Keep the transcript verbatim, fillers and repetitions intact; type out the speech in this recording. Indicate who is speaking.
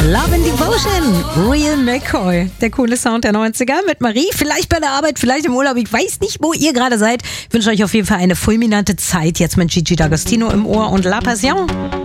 Speaker 1: Love and Devotion, Real McCoy. Der coole Sound der neunziger mit Marie. Vielleicht bei der Arbeit, vielleicht im Urlaub. Ich weiß nicht, wo ihr gerade seid. Ich wünsche euch auf jeden Fall eine fulminante Zeit. Jetzt mit Gigi D'Agostino im Ohr und La Passion.